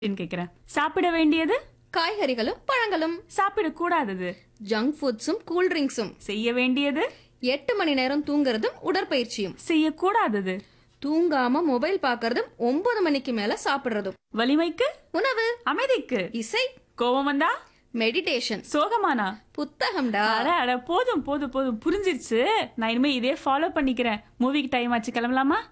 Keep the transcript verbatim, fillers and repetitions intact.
கேக்குறேன். சாப்பிட வேண்டியது காய்கறிகளும் பழங்களும். சாப்பிடக்கூடாதது ஜங்க் ஃபுட்ஸும் கூல் ட்ரிங்க்ஸும். செய்ய வேண்டியது எட்டு மணி நேரம் தூங்குறதும் உடற்பயிற்சியும். செய்யக்கூடாதது தூங்காம மொபைல் பார்க்கறதும் ஒன்பது மணிக்கு மேல சாப்பிடுறதும். வலிமைக்கு உணவு, அமைதிக்கு இசை, கோபம் வந்தா மெடிடேஷன், சோகமானா புத்தகம்டா. அட அட போதும் போதும் போதும் புரிஞ்சிருச்சு. நான் இனிமே இதே ஃபாலோ பண்ணிக்கிறேன். மூவிக்கு டைம் ஆச்சு, கிளம்பலாமா?